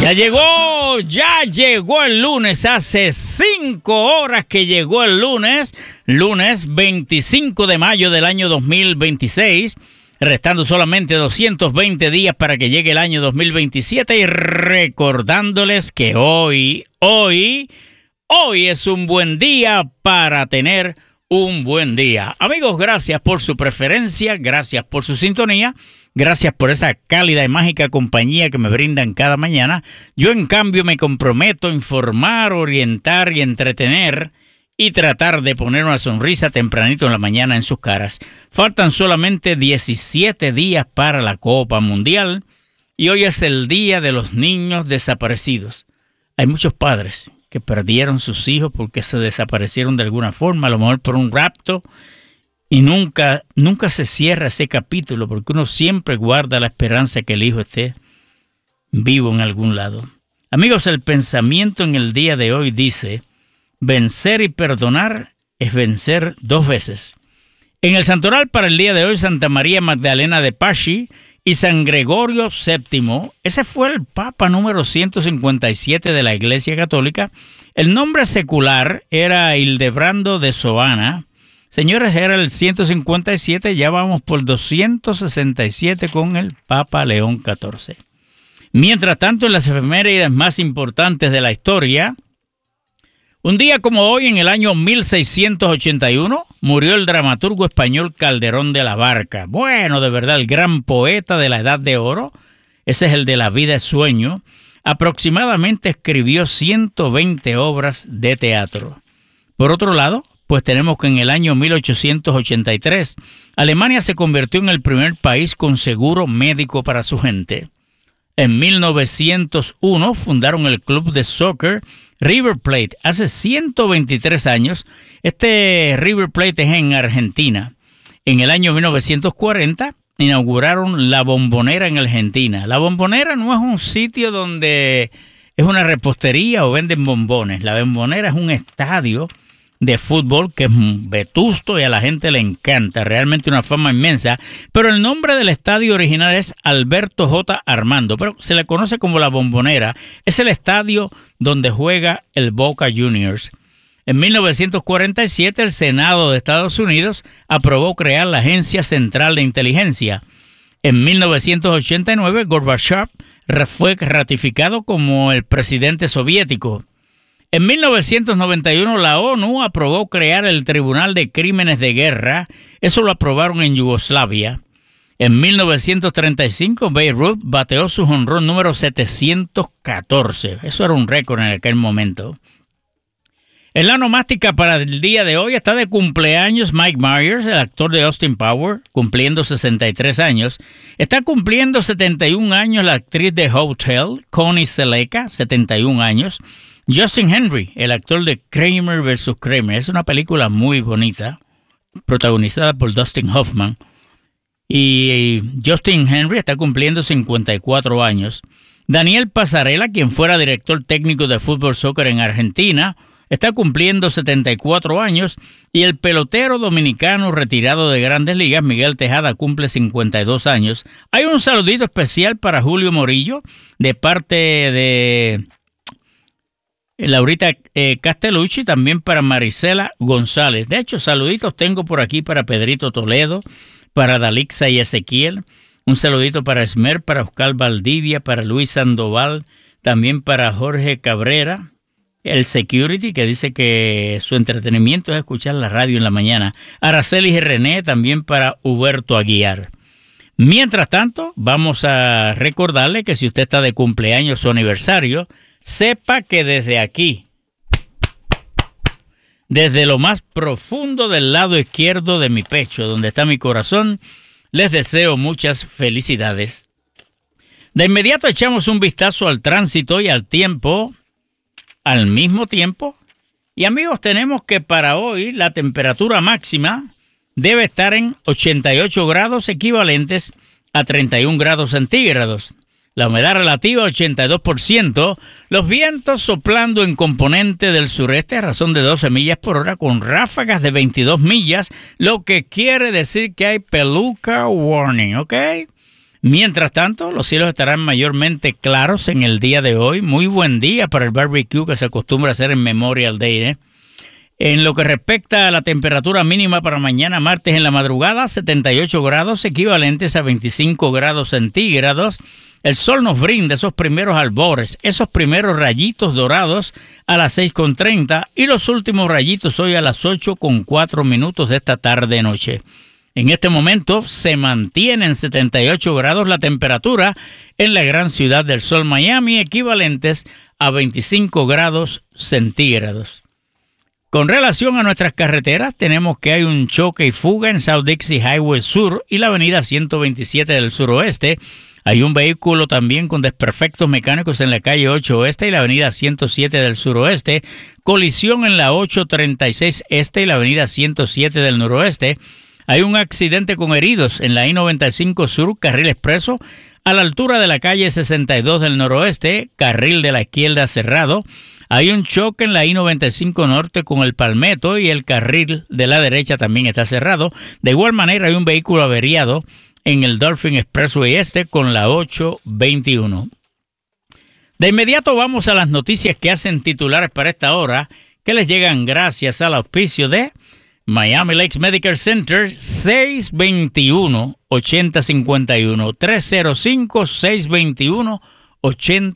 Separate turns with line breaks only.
Ya llegó el lunes, hace 5 horas que llegó el lunes 25 de mayo del año 2026, restando solamente 220 días para que llegue el año 2027 y recordándoles que hoy es un buen día para tener un buen día. Amigos, gracias por su preferencia, gracias por su sintonía. Gracias por esa cálida y mágica compañía que me brindan cada mañana. Yo, en cambio, me comprometo a informar, orientar y entretener y tratar de poner una sonrisa tempranito en la mañana en sus caras. Faltan solamente 17 días para la Copa Mundial y hoy es el Día de los Niños Desaparecidos. Hay muchos padres que perdieron sus hijos porque se desaparecieron de alguna forma, a lo mejor por un rapto. Y nunca se cierra ese capítulo porque uno siempre guarda la esperanza que el hijo esté vivo en algún lado. Amigos, el pensamiento en el día de hoy dice: vencer y perdonar es vencer 2 veces. En el santoral para el día de hoy, Santa María Magdalena de Pasci y San Gregorio VII. Ese fue el Papa número 157 de la Iglesia Católica. El nombre secular era Hildebrando de Soana. Señores, era el 157, ya vamos por 267 con el Papa León XIV. Mientras tanto, en las efemérides más importantes de la historia, un día como hoy, en el año 1681, murió el dramaturgo español Calderón de la Barca. Bueno, de verdad, el gran poeta de la Edad de Oro, ese es el de La vida es sueño. Aproximadamente escribió 120 obras de teatro. Por otro lado, pues tenemos que en el año 1883, Alemania se convirtió en el primer país con seguro médico para su gente. En 1901 fundaron el club de soccer River Plate. Hace 123 años, este River Plate es en Argentina. En el año 1940 inauguraron La Bombonera en Argentina. La Bombonera no es un sitio donde es una repostería o venden bombones. La Bombonera es un estadio de fútbol que es vetusto y a la gente le encanta, realmente una fama inmensa, pero el nombre del estadio original es Alberto J. Armando, pero se le conoce como La Bombonera. Es el estadio donde juega el Boca Juniors. En 1947 el Senado de Estados Unidos aprobó crear la Agencia Central de Inteligencia. En 1989 Gorbachev fue ratificado como el presidente soviético. En 1991 la ONU aprobó crear el Tribunal de Crímenes de Guerra. Eso lo aprobaron en Yugoslavia. En 1935 Beirut bateó su jonrón número 714. Eso era un récord en aquel momento. En la onomástica para el día de hoy está de cumpleaños Mike Myers, el actor de Austin Powers, cumpliendo 63 años. Está cumpliendo 71 años la actriz de Hotel, Connie Sellecca, 71 años. Justin Henry, el actor de Kramer vs. Kramer. Es una película muy bonita, protagonizada por Dustin Hoffman. Y Justin Henry está cumpliendo 54 años. Daniel Pasarela, quien fuera director técnico de fútbol soccer en Argentina, está cumpliendo 74 años. Y el pelotero dominicano retirado de Grandes Ligas, Miguel Tejada, cumple 52 años. Hay un saludito especial para Julio Morillo, de parte de Laurita Castellucci, también para Marisela González. De hecho, saluditos tengo por aquí para Pedrito Toledo, para Dalixa y Ezequiel. Un saludito para Esmer, para Oscar Valdivia, para Luis Sandoval, también para Jorge Cabrera, el security, que dice que su entretenimiento es escuchar la radio en la mañana. Araceli y René, también para Huberto Aguiar. Mientras tanto, vamos a recordarle que si usted está de cumpleaños o aniversario, sepa que desde aquí, desde lo más profundo del lado izquierdo de mi pecho, donde está mi corazón, les deseo muchas felicidades. De inmediato echamos un vistazo al tránsito y al tiempo, al mismo tiempo. Y amigos, tenemos que para hoy la temperatura máxima debe estar en 88 grados equivalentes a 31 grados centígrados. La humedad relativa 82%, los vientos soplando en componente del sureste a razón de 12 millas por hora con ráfagas de 22 millas, lo que quiere decir que hay peluca warning, ¿ok? Mientras tanto, los cielos estarán mayormente claros en el día de hoy. Muy buen día para el barbecue que se acostumbra a hacer en Memorial Day, ¿eh? En lo que respecta a la temperatura mínima para mañana martes en la madrugada, 78 grados equivalentes a 25 grados centígrados. El sol nos brinda esos primeros albores, esos primeros rayitos dorados a las 6:30 y los últimos rayitos hoy a las 8:04 de esta tarde-noche. En este momento se mantiene en 78 grados la temperatura en la gran ciudad del sol Miami, equivalentes a 25 grados centígrados. Con relación a nuestras carreteras, tenemos que hay un choque y fuga en South Dixie Highway Sur y la avenida 127 del suroeste. Hay un vehículo también con desperfectos mecánicos en la calle 8 Oeste y la avenida 107 del suroeste. Colisión en la 836 Este y la avenida 107 del noroeste. Hay un accidente con heridos en la I-95 Sur, carril expreso, a la altura de la calle 62 del noroeste, carril de la izquierda cerrado. Hay un choque en la I-95 Norte con el Palmetto y el carril de la derecha también está cerrado. De igual manera hay un vehículo averiado en el Dolphin Expressway Este con la 821. De inmediato vamos a las noticias que hacen titulares para esta hora, que les llegan gracias al auspicio de Miami Lakes Medical Center, 621-8051, 305-621-8051.